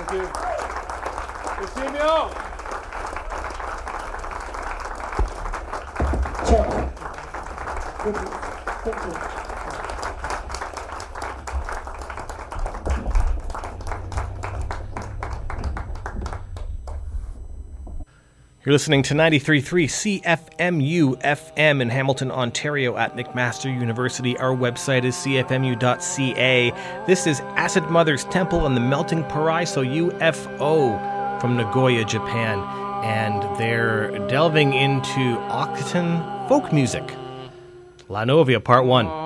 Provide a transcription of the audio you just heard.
Thank you. Good seeing you all. Thank you. You're listening to 93.3 CFMU FM in Hamilton, Ontario at McMaster University. Our website is cfmu.ca. This is Acid Mother's Temple and the Melting Paraiso UFO from Nagoya, Japan. And they're delving into Occitan folk music. La Novia, Part 1.